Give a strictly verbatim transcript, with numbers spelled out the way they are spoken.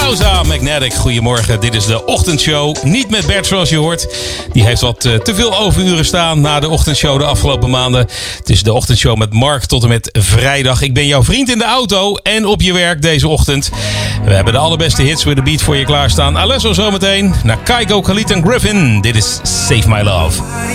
Sousa, Magnetic. Goedemorgen, dit is de ochtendshow. Niet met Bert zoals je hoort. Die heeft wat uh, te veel overuren staan na de ochtendshow de afgelopen maanden. Het is de ochtendshow met Mark tot en met vrijdag. Ik ben jouw vriend in de auto en op je werk deze ochtend. We hebben de allerbeste hits with the beat voor je klaarstaan. Alesso zometeen. Naar Kygo, Khalid en Griffin. Dit is Save My Love.